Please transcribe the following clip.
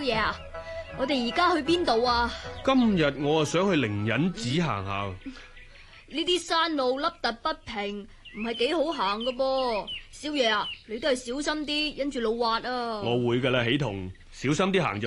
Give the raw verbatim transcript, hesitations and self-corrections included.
爺啊，我哋而家去邊度啊？ 今日我啊想去靈隱寺行下。 呢啲山路凹凸不平，唔係幾好行噶噃。少爺啊，你都係小心啲，因住路滑啊。 我會噶啦，喜彤，小心啲行就。